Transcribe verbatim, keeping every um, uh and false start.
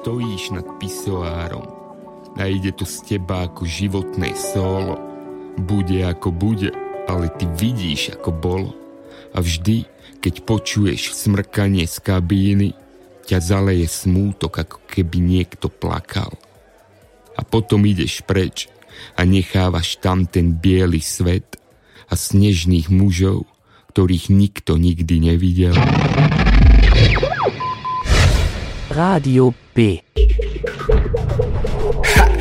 stojíš nad pisoárom a ide to z teba ako životné solo. Bude ako bude, ale ty vidíš ako bolo. A vždy, keď počuješ smrkanie z kabíny, ťa zaleje smútok, ako keby niekto plakal. A potom ideš preč a nechávaš tam ten biely svet a snežných mužov, ktorých nikto nikdy nevidel. Rádio B.